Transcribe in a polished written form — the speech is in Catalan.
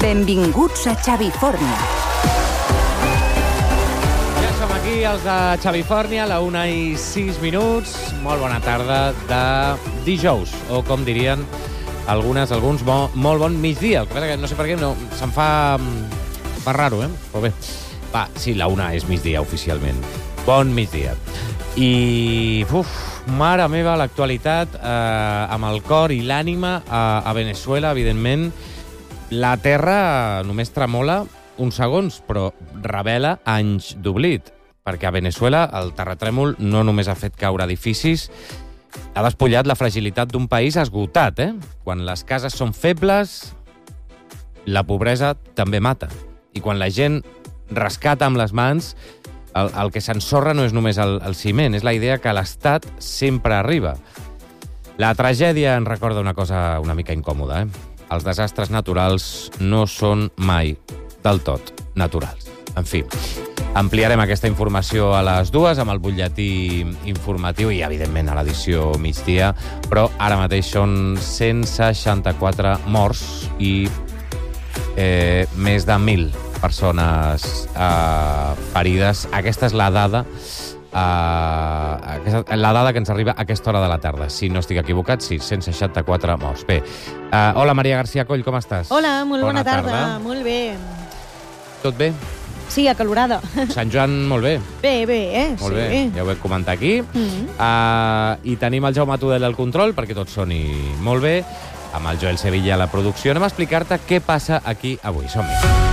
Benvinguts a Xavifòrnia. Ja som aquí, els de Xavifòrnia, a la 1:06. Molt bona tarda de dijous, o com dirien alguns, molt bon migdia. El que passa que no sé per què se'm fa raro, però bé. Va, sí, la 1 és migdia oficialment. Bon migdia. I, mare meva, l'actualitat amb el cor i l'ànima a Veneçuela, evidentment. La terra només tremola uns segons, però revela anys d'oblit, perquè a Veneçuela el terratrèmol no només ha fet caure edificis, ha despullat la fragilitat d'un país esgotat, Quan les cases són febles, la pobresa també mata. I quan la gent rescata amb les mans, el que s'ensorra no és només el ciment, és la idea que l'Estat sempre arriba. La tragèdia ens recorda una cosa una mica incòmoda, Els desastres naturals no són mai del tot naturals. En fi, ampliarem aquesta informació a les 2 amb el butlletí informatiu i, evidentment, a l'edició migdia, però ara mateix són 164 morts i més de 1.000 persones ferides. Aquesta és la dada que ens arriba a aquesta hora de la tarda. Si no estic equivocat, sí, 164 morts. Bé, hola, Maria García Coll, com estàs? Hola, molt bona tarda. Molt bé. Tot bé? Sí, acalorada. Sant Joan, molt bé. Bé, Molt sí. bé, ja ho vam comentar aquí. I tenim el Jaume Tudel al control, perquè tot soni molt bé, amb el Joel Sevilla a la producció. Anem a explicar-te què passa aquí avui. Som-hi.